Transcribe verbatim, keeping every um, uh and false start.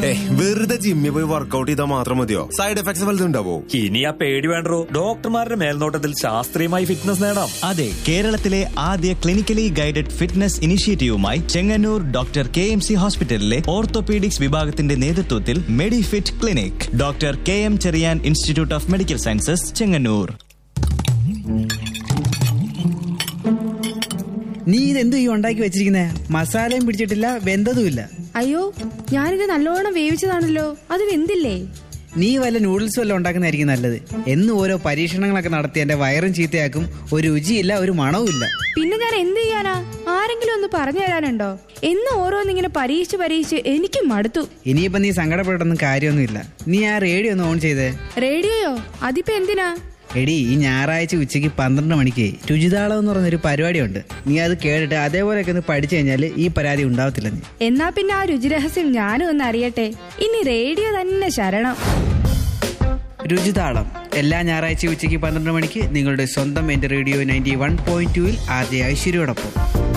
വെറുതെ ജിമ്മിൽ പോയി വർക്കൗട്ട് ചെയ്താൽ മാത്രം മതിയോ? സൈഡ് എഫക്ട്സ് വല്ലതും ഉണ്ടാവോ? ഇനി ആ പേടി വേണ്ടോ. ഡോക്ടർമാരുടെ മേൽനോട്ടത്തിൽ ശാസ്ത്രീയമായി ഫിറ്റ്നസ് നേടാം. അതെ, കേരളത്തിലെ ആദ്യ clinically guided fitness ഇനിഷ്യേറ്റീവുമായി Chengannur doctor K M C ഹോസ്പിറ്റലിലെ ഓർത്തോപീഡിക്സ് വിഭാഗത്തിന്റെ നേതൃത്വത്തിൽ Medifit clinic. Doctor K M Cherian institute of medical sciences, Chengannur. നീ ഇതെന്തു ഈ ഉണ്ടാക്കി വെച്ചിരിക്കുന്നേ? മസാലയും പിടിച്ചിട്ടില്ല, വെന്തതുമില്ല. അയ്യോ, ഞാനിത് നല്ലോണം വേവിച്ചതാണല്ലോ, അത് വെന്തില്ലേ? നീ വല്ല നൂഡിൽസ് വല്ലതും ഉണ്ടാക്കുന്നതായിരിക്കും നല്ലത്. എന്നും ഓരോ പരീക്ഷണങ്ങളൊക്കെ നടത്തി എന്റെ വയറും ചീത്തയാക്കും. ഒരു രുചിയില്ല, ഒരു മണവും ഇല്ല. പിന്നെ ഞാൻ എന്ത് ചെയ്യാനാ? ആരെങ്കിലും ഒന്ന് പറഞ്ഞു തരാനുണ്ടോ? എന്ന് ഓരോന്നിങ്ങനെ പരീക്ഷിച്ച് പരീക്ഷിച്ച് എനിക്ക് മടുത്തു. ഇനിയിപ്പോ നീ സങ്കടപ്പെട്ടൊന്നും കാര്യമൊന്നുമില്ല. നീ ആ റേഡിയോ ഒന്ന് ഓൺ ചെയ്തേ. റേഡിയോയോ? അതിപ്പോ എന്തിനാ? എടി, ഈ ഞായറാഴ്ച ഉച്ചയ്ക്ക് പന്ത്രണ്ട് മണിക്ക് രുചിതാളം എന്ന് പറഞ്ഞൊരു പരിപാടിയുണ്ട്. നീ അത് കേട്ടിട്ട് അതേപോലെയൊക്കെ ഒന്ന് പഠിച്ചു കഴിഞ്ഞാൽ ഈ പരാതി ഉണ്ടാവത്തില്ല. നീ എന്നാ പിന്നെ ആ രുചിരഹസ്യം ഞാനും ഒന്ന് അറിയട്ടെ. ഇനി റേഡിയോ തന്നെ ശരണം. രുചിതാളം എല്ലാ ഞായറാഴ്ച ഉച്ചയ്ക്ക് പന്ത്രണ്ട് മണിക്ക് നിങ്ങളുടെ സ്വന്തം എന്റെ റേഡിയോ നയൻറ്റി വൺ പോയിന്റ് ടൂവിൽ ആദ്യ ഐശ്വര്യയോടൊപ്പം.